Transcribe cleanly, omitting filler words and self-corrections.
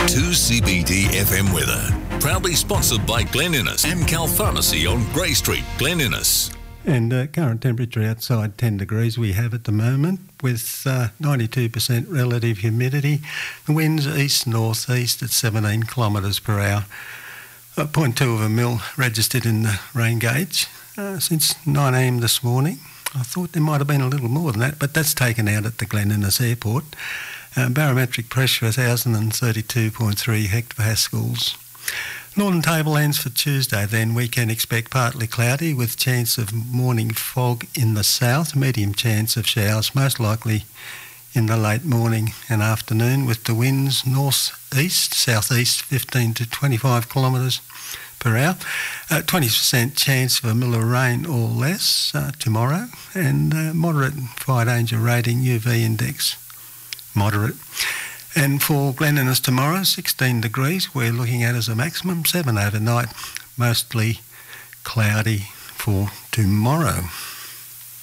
2CBD FM weather. Proudly sponsored by Glen Innes, Amcal Pharmacy on Grey Street, Glen Innes. And current temperature outside 10 degrees we have at the moment, with 92% relative humidity. The winds east-northeast at 17 kilometres per hour. 0.2 of a mil registered in the rain gauge since 9 a.m. this morning. I thought there might have been a little more than that, but that's taken out at the Glen Innes Airport. Barometric pressure 1,032.3 hectopascals. Northern Tablelands for Tuesday then, we can expect partly cloudy with chance of morning fog in the south, medium chance of showers, most likely in the late morning and afternoon, with the winds north-east, south-east 15 to 25 kilometres per hour. 20% chance of a mil of rain or less tomorrow, and moderate fire danger rating, UV index moderate. And for Glen Innes tomorrow, 16 degrees we're looking at as a maximum, 7 overnight, mostly cloudy for tomorrow.